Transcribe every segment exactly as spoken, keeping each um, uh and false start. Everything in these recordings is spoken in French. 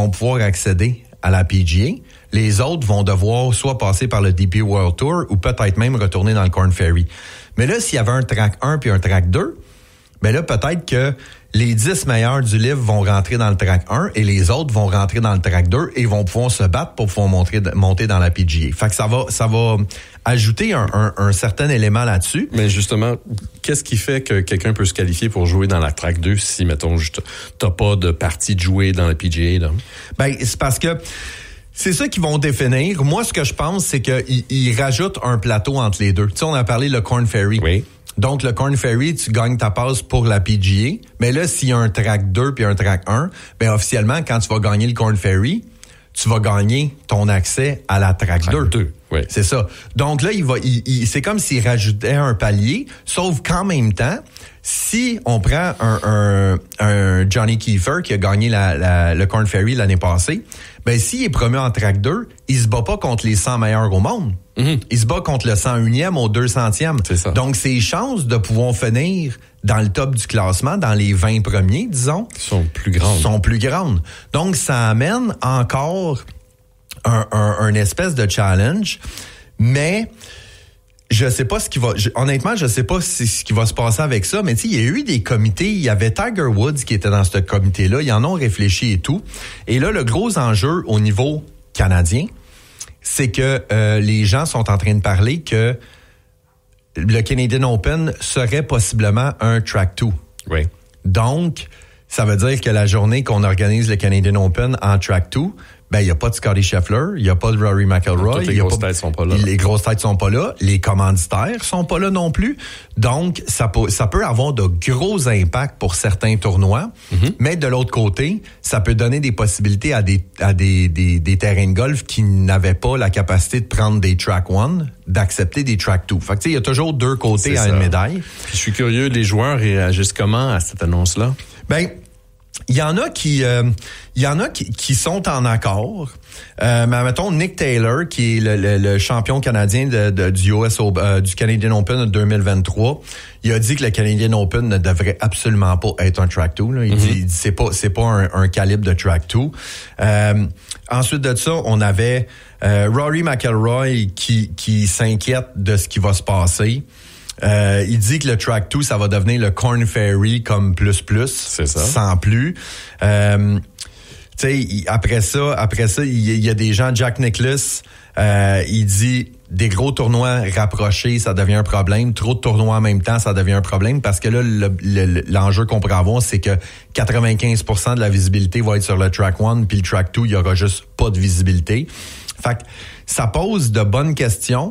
vont pouvoir accéder à la P G A. Les autres vont devoir soit passer par le D P World Tour ou peut-être même retourner dans le Korn Ferry. Mais là, s'il y avait un track un puis un track deux, ben là, peut-être que les dix meilleurs du livre vont rentrer dans le track un et les autres vont rentrer dans le track deux et vont pouvoir se battre pour pouvoir monter, monter dans la P G A. Fait que ça va, ça va ajouter un, un, un certain élément là-dessus. Mais justement, qu'est-ce qui fait que quelqu'un peut se qualifier pour jouer dans la track deux si, mettons, t'as pas de partie de jouer dans la P G A, là? Ben, c'est parce que c'est ça qu'ils vont définir. Moi, ce que je pense, c'est qu'ils ils rajoutent un plateau entre les deux. Tu sais, on a parlé le Korn Ferry. Oui. Donc, le Korn Ferry, tu gagnes ta passe pour la P G A. Mais là, s'il y a un track deux puis un track un, ben officiellement, quand tu vas gagner le Korn Ferry, tu vas gagner ton accès à la track, track deux. deux. Oui. C'est ça. Donc là, il va, il, il, c'est comme s'il rajoutait un palier, sauf qu'en même temps, si on prend un, un, un Johnny Kiefer qui a gagné la, la, le Korn Ferry l'année passée, ben s'il est promu en track deux, il se bat pas contre les cent meilleurs au monde. Mm-hmm. Il se bat contre le cent unième au deux centième. C'est ça. Donc, ses chances de pouvoir finir dans le top du classement, dans les vingt premiers, disons, sont plus grandes. Sont plus grandes. Donc, ça amène encore un, un, un espèce de challenge, mais je sais pas ce qui va. Je, honnêtement, je sais pas si, ce qui va se passer avec ça, mais tu sais, il y a eu des comités. Il y avait Tiger Woods qui était dans ce comité-là. Ils en ont réfléchi et tout. Et là, le gros enjeu au niveau canadien, c'est que euh, les gens sont en train de parler que le Canadian Open serait possiblement un track two. Oui. Donc, ça veut dire que la journée qu'on organise le Canadian Open en track two, ben, il n'y a pas de Scottie Scheffler, il n'y a pas de Rory McIlroy. Toutes les grosses pas, têtes sont pas là. Les grosses têtes sont pas là. Les commanditaires sont pas là non plus. Donc, ça peut, ça peut avoir de gros impacts pour certains tournois. Mm-hmm. Mais de l'autre côté, ça peut donner des possibilités à des, à des, des, des terrains de golf qui n'avaient pas la capacité de prendre des track one, d'accepter des track two. Fait que, tu sais, il y a toujours deux côtés C'est à ça. une médaille. Puis, je suis curieux, les joueurs réagissent comment à cette annonce-là? Ben, il y en a qui, euh, il y en a qui, qui sont en accord. Euh, mais mettons Nick Taylor, qui est le, le, le champion canadien de, de, du U S euh, du Canadian Open de deux mille vingt-trois, il a dit que le Canadian Open ne devrait absolument pas être un track two. Là. Il, mm-hmm. dit, il dit c'est pas, c'est pas un, un calibre de track two. Euh, ensuite de ça, on avait euh, Rory McIlroy qui, qui s'inquiète de ce qui va se passer. Euh, il dit que le track two, ça va devenir le Korn Ferry comme plus plus, c'est ça. Sans plus. Euh, tu sais, après ça, après ça, il y, y a des gens, Jack Nicklaus, euh, il dit des gros tournois rapprochés, ça devient un problème. Trop de tournois en même temps, ça devient un problème parce que là, le, le, l'enjeu qu'on pourrait avoir, c'est que quatre-vingt-quinze pour cent de la visibilité va être sur le track one, puis le track two, il y aura juste pas de visibilité. Fait que ça pose de bonnes questions.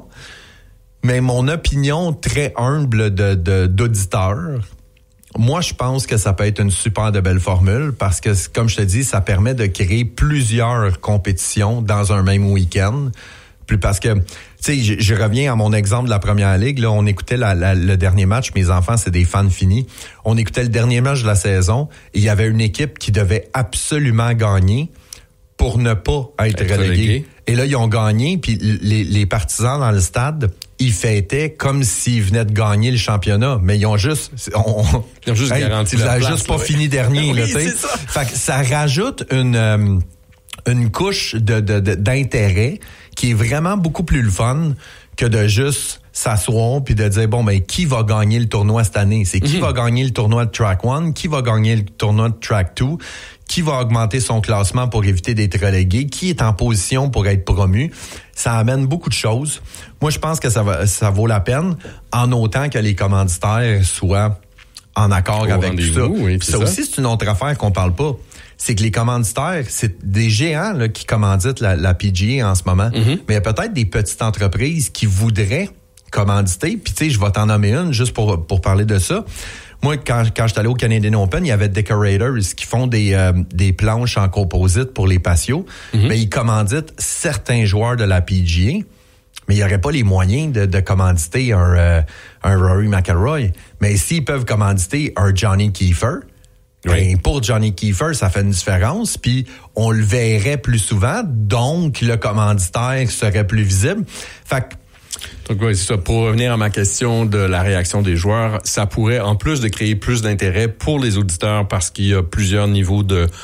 Mais mon opinion très humble de, de, d'auditeur, moi, je pense que ça peut être une super de belle formule parce que, comme je te dis, ça permet de créer plusieurs compétitions dans un même week-end. Plus parce que, tu sais, je, je reviens à mon exemple de la première ligue. Là, on écoutait la, la, le dernier match. Mes enfants, c'est des fans finis. On écoutait le dernier match de la saison et il y avait une équipe qui devait absolument gagner pour ne pas être, être reléguée. Relégué. Et là, ils ont gagné, puis les, les partisans dans le stade, ils fêtaient comme s'ils venaient de gagner le championnat, mais ils ont juste, on, ils ont juste hey, garanti leur place. Ils ont juste pas là, fini oui. dernier, oui, là, tu sais. Ça. Fait que ça rajoute une euh, une couche de, de, de d'intérêt qui est vraiment beaucoup plus le fun que de juste s'asseoir puis de dire bon ben qui va gagner le tournoi cette année, c'est qui mm-hmm. va gagner le tournoi de track one, qui va gagner le tournoi de track two, qui va augmenter son classement pour éviter d'être relégué, qui est en position pour être promu. Ça amène beaucoup de choses. Moi, je pense que ça va, ça vaut la peine, en autant que les commanditaires soient en accord Au avec tout ça. Oui, ça, ça aussi, c'est une autre affaire qu'on parle pas. C'est que les commanditaires, c'est des géants là, qui commanditent la, la P G A en ce moment. Mm-hmm. Mais il y a peut-être des petites entreprises qui voudraient commanditer. Puis tu sais, je vais t'en nommer une juste pour, pour parler de ça. Moi, quand, quand j'étais allé au Canadian Open, il y avait Decorators qui font des, euh, des planches en composite pour les patios. Mm-hmm. Mais ils commanditent certains joueurs de la P G A. Mais il n'y aurait pas les moyens de, de commanditer un, euh, un Rory McIlroy. Mais s'ils peuvent commanditer un Johnny Kiefer, oui. ben pour Johnny Kiefer, ça fait une différence. Puis on le verrait plus souvent. Donc, le commanditaire serait plus visible. Fait que Donc oui, c'est ça. Pour revenir à ma question de la réaction des joueurs, ça pourrait, en plus de créer plus d'intérêt pour les auditeurs parce qu'il y a plusieurs niveaux de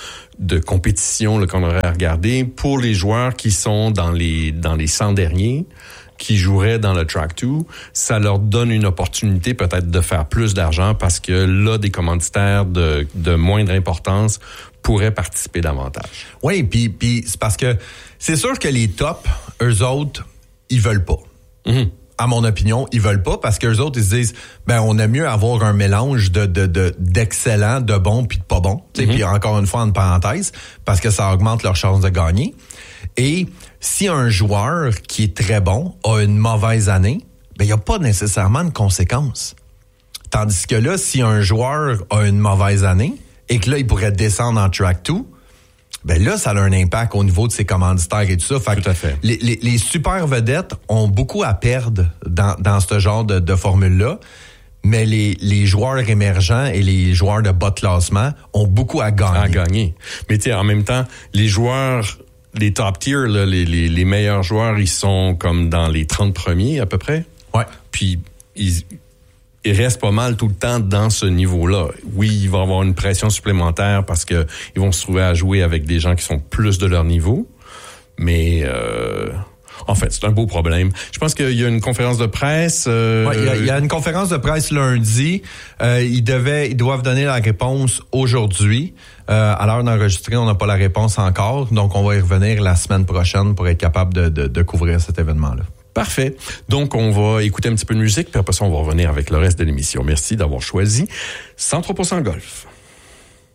de compétition là, qu'on aurait à regarder pour les joueurs qui sont dans les dans les cent derniers, qui joueraient dans le Track deux, ça leur donne une opportunité peut-être de faire plus d'argent parce que là, des commanditaires de, de moindre importance pourraient participer davantage. Oui, puis puis c'est parce que c'est sûr que les tops, eux autres, ils veulent pas. Mm-hmm. À mon opinion, ils veulent pas parce qu'eux autres, ils se disent, ben on aime mieux avoir un mélange de de, de d'excellent, de bon puis de pas bon. Mm-hmm. Puis encore une fois, en parenthèse, parce que ça augmente leur chance de gagner. Et si un joueur qui est très bon a une mauvaise année, ben il n'y a pas nécessairement de conséquences. Tandis que là, si un joueur a une mauvaise année et que là, il pourrait descendre en Track deux, ben là, ça a un impact au niveau de ses commanditaires et tout ça. Fait tout à fait. Les, les, les super vedettes ont beaucoup à perdre dans, dans ce genre de, de formule-là, mais les, les joueurs émergents et les joueurs de bas de classement ont beaucoup à gagner. À gagner. Mais tu sais, en même temps, les joueurs... Les top tier, là, les, les, les meilleurs joueurs, ils sont comme dans les trente premiers à peu près. Ouais. Puis ils, ils restent pas mal tout le temps dans ce niveau-là. Oui, ils vont avoir une pression supplémentaire parce que ils vont se trouver à jouer avec des gens qui sont plus de leur niveau. Mais euh, en fait, c'est un beau problème. Je pense qu'il y a une conférence de presse. Euh... Ouais, il y a, il y a une conférence de presse lundi. Euh, ils devaient, ils doivent donner la réponse aujourd'hui. Euh, à l'heure d'enregistrer, on n'a pas la réponse encore, donc on va y revenir la semaine prochaine pour être capable de, de, de couvrir cet événement-là. Parfait. Donc, on va écouter un petit peu de musique, puis après ça, on va revenir avec le reste de l'émission. Merci d'avoir choisi cent trois pour cent Golf.